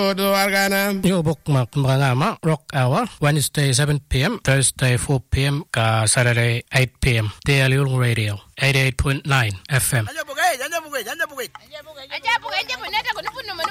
Yung bookmark mga Rock Hour, Wednesday 7 p.m., Thursday 4 p.m., ka Saturday 8 p.m. DLU Radio, 88.9 FM.